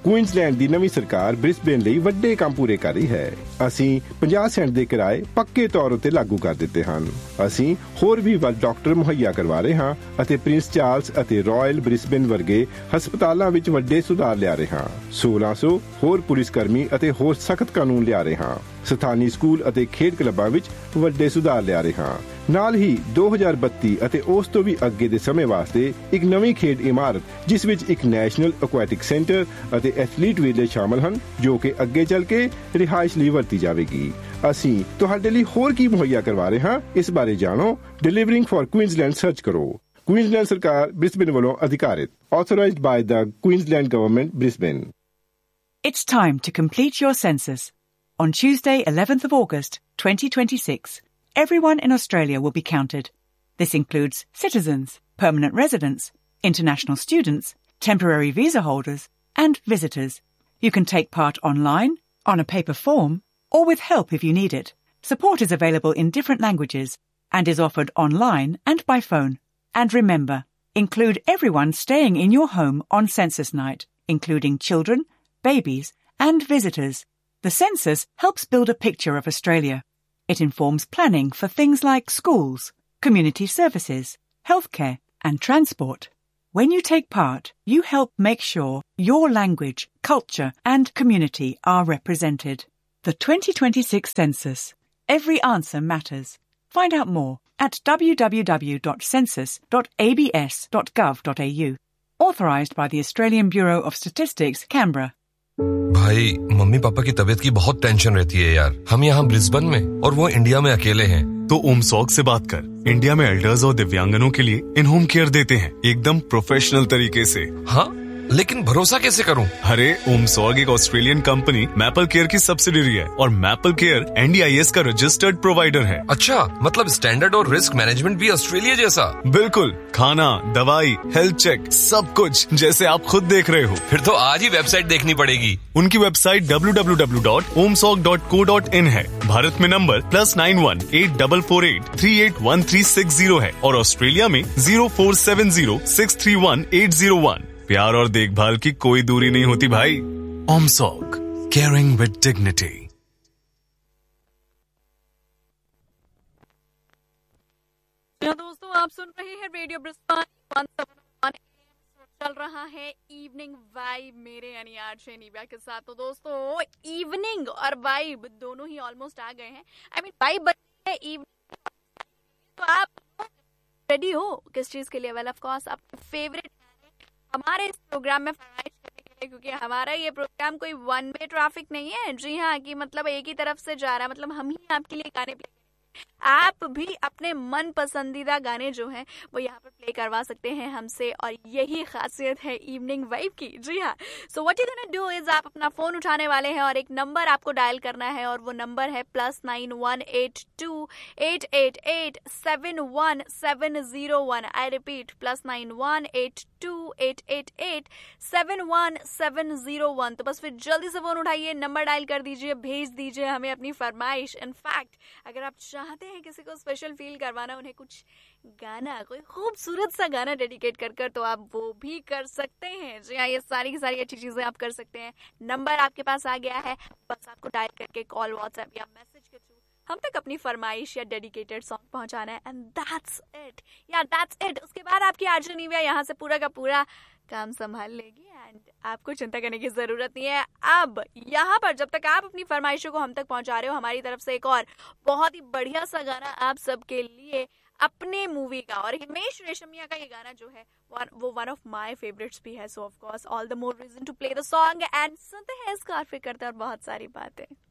Queensland ਦੀ ਨਵੀਂ ਸਰਕਾਰ Brisbane ਲਈ ਵੱਡੇ ਕੰਮ ਪੂਰੇ ਕਰ ਰਹੀ ਹੈ। ਅਸੀਂ 50 ਸੈਂਟ ਦੇ ਕਿਰਾਏ ਪੱਕੇ ਤੌਰ ਉੱਤੇ ਲਾਗੂ ਕਰ ਦਿੱਤੇ ਹਨ। ਅਸੀਂ ਹੋਰ ਵੀ ਵੱਧ ਡਾਕਟਰ ਮੁਹੱਈਆ ਕਰਵਾ ਰਹੇ ਹਾਂ ਅਤੇ ਪ੍ਰਿੰਸ ਚਾਰਲਸ ਅਤੇ ਰਾਇਲ ਬ੍ਰਿਸਬੇਨ ਵਰਗੇ ਹਸਪਤਾਲਾਂ ਵਿੱਚ ਵੱਡੇ ਸੁਧਾਰ ਲਿਆ ਰਹੇ ਹਾਂ। 1600 ਹੋਰ ਪੁਲਿਸ ਕਰਮੀ ਅਤੇ ਹੋਰ ਸਖਤ ਕਾਨੂੰਨ ਲਿਆ ਰਹੇ ਹਾਂ। ਸਥਾਨੀ ਸਕੂਲ ਅਤੇ ਖੇਡ ਕਲੱਬਾਂ ਵਿੱਚ ਵੱਡੇ ਸੁਧਾਰ ਲਿਆ ਰਹੇ ਹਾਂ। ਨਾਲ ਹੀ 2032 ਅਤੇ ਉਸ ਤੋਂ ਵੀ ਅੱਗੇ ਦੇ ਸਮੇਂ ਵਾਸਤੇ ਇੱਕ ਨਵੀਂ ਖੇਡ ਇਮਾਰਤ ਜਿਸ ਵਿੱਚ ਇੱਕ ਨੈਸ਼ਨਲ ਐਕੁਆਟਿਕ ਸੈਂਟਰ ਅਤੇ ਐਥਲੀਟ ਵਿਲੇਜ ਸ਼ਾਮਲ ਹਨ ਜੋ ਕਿ ਅੱਗੇ ਚੱਲ ਕੇ ਰਿਹਾਇਸ਼ ਲਈ ਵਰਤੀ ਜਾਵੇਗੀ। ਅਸੀਂ ਤੁਹਾਡੇ ਲਈ ਹੋਰ ਕੀ ਮੁਹੱਈਆ ਕਰਵਾ ਰਹੇ ਹਾਂ ਇਸ ਬਾਰੇ ਜਾਣੋ। ਡਿਲੀਵਰਿੰਗ ਫॉर ਕੁਈਨਜ਼ਲੈਂਡ ਸਰਚ ਕਰੋ। ਕੁਈਨਜ਼ਲੈਂਡ ਸਰਕਾਰ ਬ੍ਰਿਸਬੇਨ ਵੱਲੋਂ ਅਧਿਕਾਰਿਤ authorized by the Queensland Government, Brisbane. It's time to complete your census. On Tuesday, 11th of August, 2026, everyone in Australia will be counted. This includes citizens, permanent residents, international students, temporary visa holders, and visitors. You can take part online, on a paper form, or with help if you need it. Support is available in different languages and is offered online and by phone. And remember, include everyone staying in your home on census night, including children, babies, and visitors. The census helps build a picture of Australia. It informs planning for things like schools, community services, healthcare, and transport. When you take part, you help make sure your language, culture, and community are represented. The 2026 census. Every answer matters. Find out more at www.census.abs.gov.au. Authorised by the Australian Bureau of Statistics, Canberra. भाई mummy papa की तबीयत की बहुत tension रहती है यार। हम यहाँ ब्रिस्बेन में और वो इंडिया में अकेले हैं। तो ओमसॉग से बात कर। इंडिया में एल्डर्स और दिव्यांगनों के लिए इन होम केयर देते हैं एकदम प्रोफेशनल तरीके से। हाँ, लेकिन भरोसा कैसे करूं? अरे ओमसॉग एक ऑस्ट्रेलियन कंपनी मैपल केयर की सब्सिडियरी है और मैपल केयर NDIS का रजिस्टर्ड प्रोवाइडर है। अच्छा, मतलब स्टैंडर्ड और रिस्क मैनेजमेंट भी ऑस्ट्रेलिया जैसा? बिल्कुल, खाना, दवाई, हेल्थ चेक, सब कुछ जैसे आप खुद देख रहे हो। फिर तो आज ही वेबसाइट देखनी पड़ेगी। उनकी वेबसाइट www.omsog.co.in है। भारत में नंबर +91 8448 381360 है और ऑस्ट्रेलिया में 0470 631 801। प्यार और देखभाल की कोई दूरी नहीं होती भाई। ओमसॉग, केयरिंग विद डिग्निटी। दोस्तों, आप सुन रहे हैं रेडियो ब्रिस्बेन 171 चल रहा है इवनिंग वाइब मेरे यानी आरजे निव्या के साथ। तो दोस्तों, इवनिंग और वाइब दोनों ही ऑलमोस्ट आ गए हैं। वाइब बनी है इवनिंग। तो आप रेडी हो किस चीज के लिए? वेल ऑफ कोर्स आपके फेवरेट हमारे इस प्रोग्राम में फरमाइश करने के लिए, क्योंकि हमारा ये प्रोग्राम कोई वन वे ट्रैफिक नहीं है। जी हाँ, कि मतलब एक ही तरफ से जा रहा है। मतलब हम ही आपके लिए गाने प्ले, आप भी अपने मन पसंदीदा गाने जो हैं वो यहाँ पर प्ले करवा सकते हैं हमसे, और यही खासियत है इवनिंग वाइब की। जी हाँ, so what you gonna do is आप अपना फोन उठाने वाले हैं और एक नंबर आपको डायल करना है, और वो नंबर है +918288871701। I repeat, +918288871701। तो बस फिर जल्दी से फोन उठाइए, नंबर डायल कर दीजिए, भेज दीजिए हमें अपनी फरमाइश। इनफैक्ट अगर आप चाहते हैं किसी को स्पेशल फील करवाना, उन्हें कुछ गाना, कोई खूबसूरत सा गाना डेडिकेट कर तो आप वो भी कर सकते हैं। जी हाँ, ये सारी की सारी अच्छी चीजें आप कर सकते हैं। नंबर आपके पास आ गया है, बस आपको डायल करके कॉल, व्हाट्सएप या मैसेज के थ्रू हम तक अपनी फरमाइश या डेडिकेटेड सॉन्ग पहुंचाना है। एंड दैट्स इट, या दैट्स इट। उसके बाद आपकी आरजे निव्या यहाँ से पूरा का पूरा काम संभाल लेगी एंड आपको चिंता करने की जरूरत नहीं है। अब यहाँ पर जब तक आप अपनी फरमाइशों को हम तक पहुंचा रहे हो, हमारी तरफ से एक और बहुत ही बढ़िया सा गाना आप सबके लिए अपने मूवी का, और हिमेश रेशमिया का ये गाना जो है वो वन ऑफ माय फेवरेट्स भी है। सो of course all the more reason to play the song and सुनते हैं इसको और फिर करते हैं और बहुत सारी बातें।